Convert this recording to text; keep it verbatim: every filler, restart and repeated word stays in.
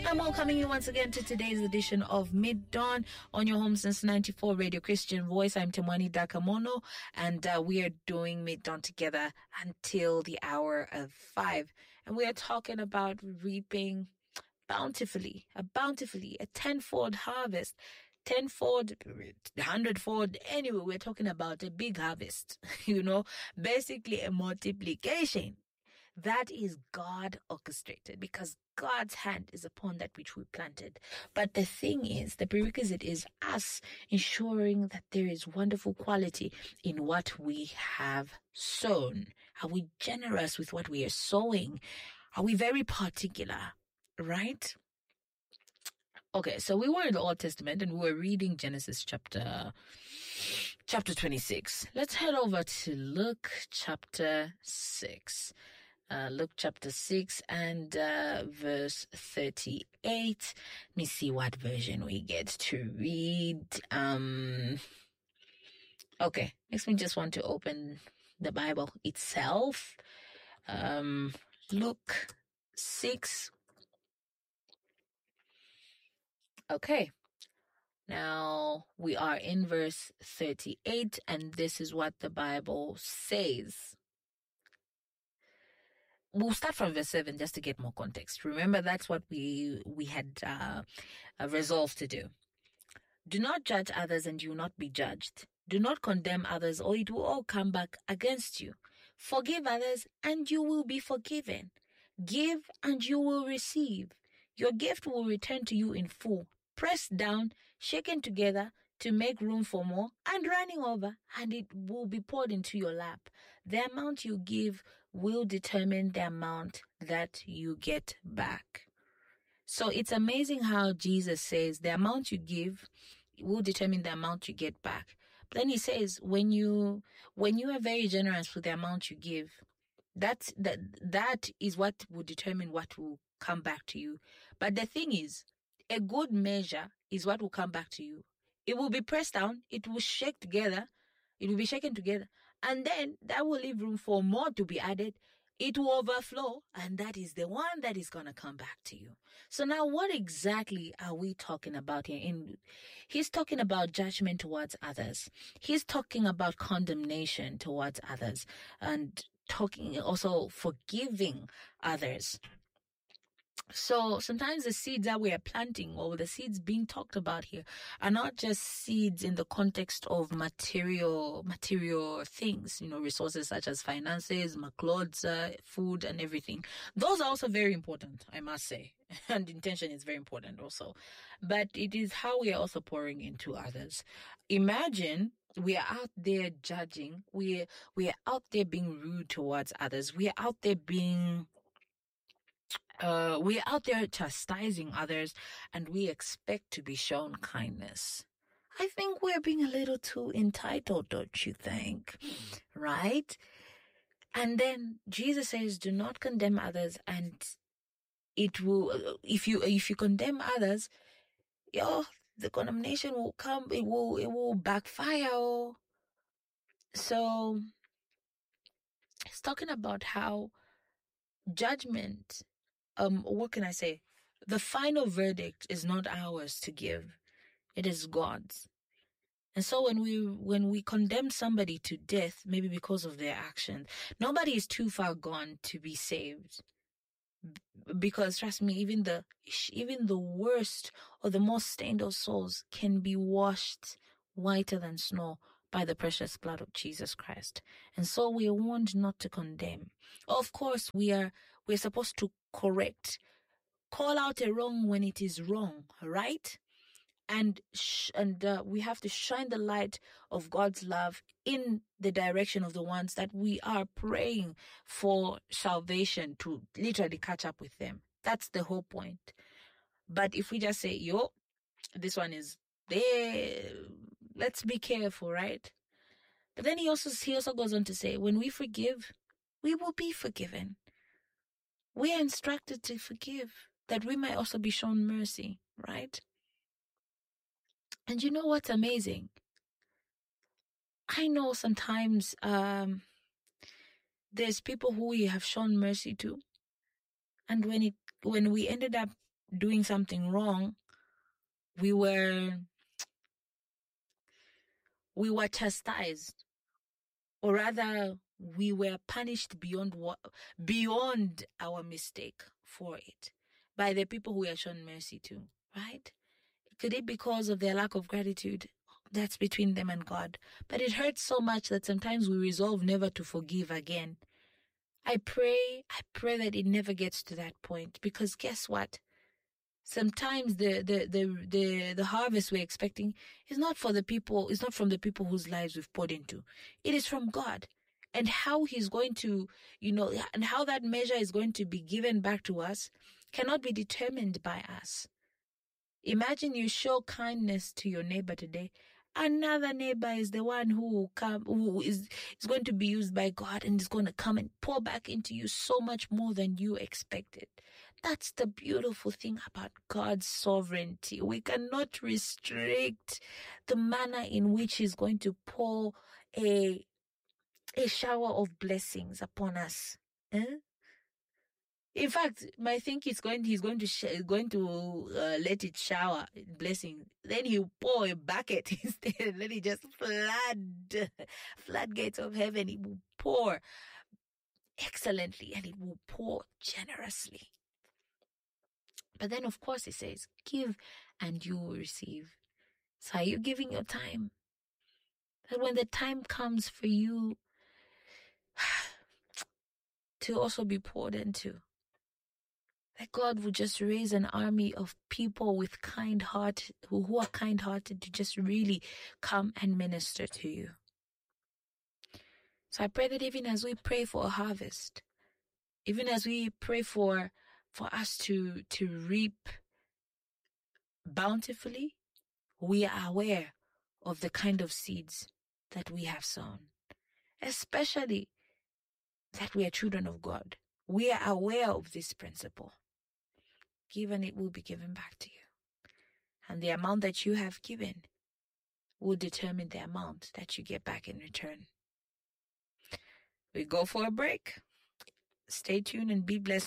I'm welcoming you once again to today's edition of Mid-Dawn on your home since ninety-four Radio Christian Voice. I'm Temwani Dakamono, and uh, we are doing Mid-Dawn together until the hour of five. And we are talking about reaping bountifully, a bountifully, a tenfold harvest, tenfold, hundredfold. Anyway, we're talking about a big harvest, you know, basically a multiplication. That is God orchestrated, because God's hand is upon that which we planted. But the thing is, the prerequisite is us ensuring that there is wonderful quality in what we have sown. Are we generous with what we are sowing? Are we very particular, right? Okay, so we were in the Old Testament and we were reading Genesis chapter chapter twenty-six. Let's head over to Luke chapter six. Uh, Luke chapter six and uh, verse thirty-eight. Let me see what version we get to read. Um, okay, makes me just want to open the Bible itself. Um, Luke six. Okay, now we are in verse thirty-eight, and this is what the Bible says. We'll start from verse seven just to get more context. Remember, that's what we we had uh, resolved to do. Do not judge others and you will not be judged. Do not condemn others or it will all come back against you. Forgive others and you will be forgiven. Give and you will receive. Your gift will return to you in full, pressed down, shaken together to make room for more, and running over, and it will be poured into your lap. The amount you give will determine the amount that you get back. So it's amazing how Jesus says the amount you give will determine the amount you get back. But then he says when you when you are very generous with the amount you give, that's that that is what will determine what will come back to you. But the thing is, a good measure is what will come back to you. It will be pressed down, it will shake together, it will be shaken together, and then that will leave room for more to be added. It will overflow, and that is the one that is going to come back to you. So now what exactly are we talking about here? In, he's talking about judgment towards others. He's talking about condemnation towards others, and talking also forgiving others. So sometimes the seeds that we are planting, or the seeds being talked about here, are not just seeds in the context of material material things, you know, resources such as finances, clothes, uh, food, and everything. Those are also very important, I must say. And intention is very important also. But it is how we are also pouring into others. Imagine we are out there judging. We, we are out there being rude towards others. We are out there being... Uh, we're out there chastising others, and we expect to be shown kindness. I think we're being a little too entitled, don't you think? Right? And then Jesus says, do not condemn others, and it will, if you, if you condemn others, yo, the condemnation will come, it will, it will backfire. So, it's talking about how judgment, Um, what can I say? The final verdict is not ours to give. It is God's. And so when we when we condemn somebody to death, maybe because of their actions, nobody is too far gone to be saved. Because trust me, even the even the worst or the most stained of souls can be washed whiter than snow by the precious blood of Jesus Christ. And so we are warned not to condemn. Of course, we are we're supposed to correct, call out a wrong when it is wrong, right? And sh- and uh, we have to shine the light of God's love in the direction of the ones that we are praying for salvation to literally catch up with them. That's the whole point. But if we just say, yo, this one is there, let's be careful, right? But then he also, he also goes on to say, when we forgive, we will be forgiven. We are instructed to forgive, that we might also be shown mercy, right? And you know what's amazing? I know sometimes um, there's people who we have shown mercy to, and when it when we ended up doing something wrong, we were we were chastised, or rather we were punished beyond what beyond our mistake for it by the people who were shown mercy to, right? Could it be because of their lack of gratitude? That's between them and God. But it hurts so much that sometimes we resolve never to forgive again. I pray, I pray that it never gets to that point, because guess what? Sometimes the, the, the, the, the harvest we're expecting is not for the people, it's not from the people whose lives we've poured into. It is from God. And how he's going to, you know, and how that measure is going to be given back to us cannot be determined by us. Imagine you show kindness to your neighbor today. Another neighbor is the one who will come, who is, is going to be used by God and is going to come and pour back into you so much more than you expected. That's the beautiful thing about God's sovereignty. We cannot restrict the manner in which he's going to pour a, a shower of blessings upon us. Eh? In fact, I think he's going. He's going to sh- going to uh, let it shower blessing. Then he'll pour a bucket instead. Let it just flood, floodgates of heaven. It will pour excellently, and it will pour generously. But then, of course, he says, "Give, and you will receive." So, are you giving your time? That when the time comes for you to also be poured into, that God would just raise an army of people with kind heart, who, who are kind hearted, to just really come and minister to you. So I pray that even as we pray for a harvest, even as we pray for for us to to reap bountifully, we are aware of the kind of seeds that we have sown, especially that we are children of God. We are aware of this principle. Given, it will be given back to you. And the amount that you have given will determine the amount that you get back in return. We go for a break. Stay tuned and be blessed.